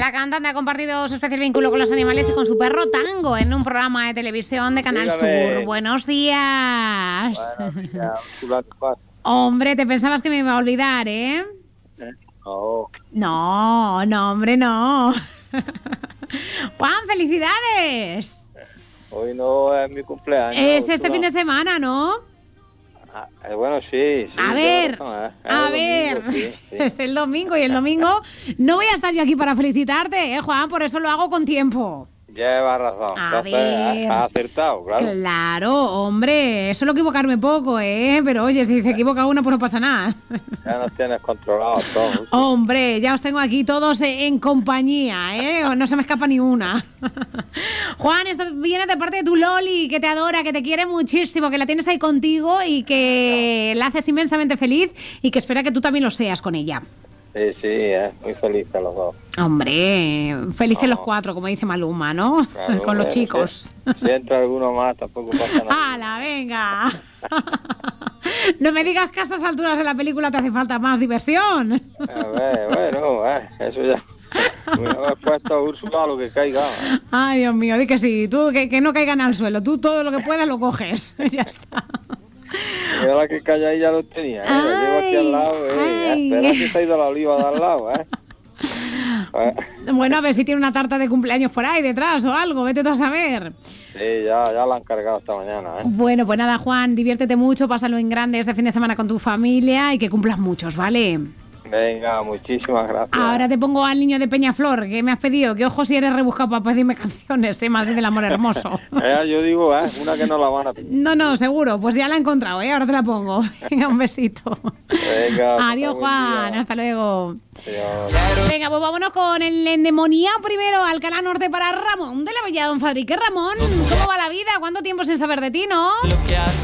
La cantante ha compartido su especial vínculo con los animales y con su perro Tango en un programa de televisión de Canal Sur. Buenos días. Hombre, te pensabas que me iba a olvidar, ¿eh? No, hombre, no. Juan, felicidades. Hoy no es mi cumpleaños. Es este fin de semana, ¿no? Bueno, sí. A ver, sí. Es el domingo y el domingo no voy a estar yo aquí para felicitarte, Juan, por eso lo hago con tiempo. Lleva razón. Entonces, has acertado, claro. Claro, hombre, suelo equivocarme poco, pero oye, si se equivoca uno, pues no pasa nada. Ya nos tienes controlados todos. Hombre, ya os tengo aquí todos en compañía, no se me escapa ni una. Juan, esto viene de parte de tu Loli, que te adora, que te quiere muchísimo, que la tienes ahí contigo y que la haces inmensamente feliz y que espera que tú también lo seas con ella. Sí, muy felices los dos. Hombre, felices los cuatro, como dice Maluma, ¿no? Claro, con los chicos. Si entra alguno más, tampoco pasa nada. ¡Hala, venga! No me digas que a estas alturas de la película te hace falta más diversión. A ver, bueno, eso ya. Me he puesto a Úrsula lo que caiga. Ay, Dios mío, di que sí, tú que no caigan al suelo, tú todo lo que puedas lo coges. Ya está. Yo la que calla ahí ya lo tenía, la llevo aquí al lado, espera que se ha ido la oliva de al lado, Bueno, a ver si tiene una tarta de cumpleaños por ahí detrás o algo, vete tú a saber. Sí, ya la han cargado esta mañana, Bueno, pues nada, Juan, diviértete mucho, pásalo en grande este fin de semana con tu familia y que cumplas muchos, ¿vale? Venga, muchísimas gracias. Ahora te pongo al niño de Peñaflor, que me has pedido, que ojo si eres rebuscado para pedirme canciones, Madrid del amor hermoso. Yo digo, una que no la van a pedir. No, seguro, pues ya la he encontrado, ahora te la pongo. Venga, un besito. Venga. Adiós, Juan, hasta luego. Adiós. Venga, pues vámonos con el endemoniado primero, Alcalá Norte para Ramón de la Bella Don Fadrique. Ramón, ¿cómo va la vida? ¿Cuánto tiempo sin saber de ti, no?